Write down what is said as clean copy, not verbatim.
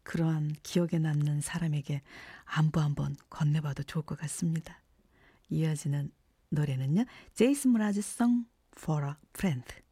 그러한 기억에 남는 사람에게 안부 한번 건네봐도 좋을 것 같습니다. 이어지는 노래는요. 제이슨 무라즈 송 For a Friend.